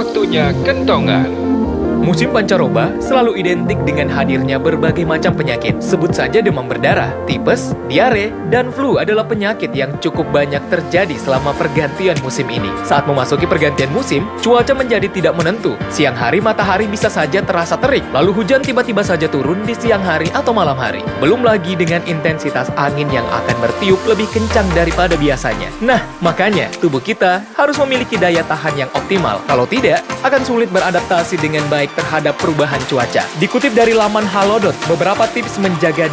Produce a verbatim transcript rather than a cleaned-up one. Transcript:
waktunya kentongan. Musim pancaroba selalu identik dengan hadirnya berbagai macam penyakit. Sebut saja demam berdarah, tipes, diare, dan flu adalah penyakit yang cukup banyak terjadi selama pergantian musim ini. Saat memasuki pergantian musim, cuaca menjadi tidak menentu. Siang hari matahari bisa saja terasa terik, lalu hujan tiba-tiba saja turun di siang hari atau malam hari. Belum lagi dengan intensitas angin yang akan bertiup lebih kencang daripada biasanya. Nah, makanya tubuh kita harus memiliki daya tahan yang optimal. Kalau tidak, akan sulit beradaptasi dengan baik terhadap perubahan cuaca. Dikutip dari laman Halodoc, beberapa tips menjaga